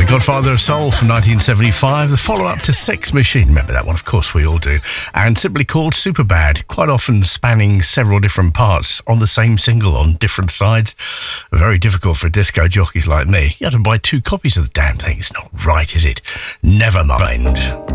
Godfather of Soul from 1975, the follow-up to Sex Machine. Remember that one? Of course we all do. And simply called Superbad, quite often spanning several different parts on the same single on different sides. Very difficult for disco jockeys like me. You have to buy 2 copies of the damn thing. It's not right, is it? Never mind.